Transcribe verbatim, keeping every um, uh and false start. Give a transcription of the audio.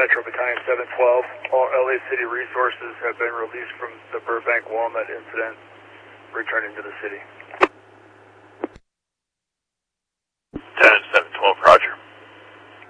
Metro Battalion seven twelve. All L A City resources have been released from the Burbank Walnut incident, returning to the city.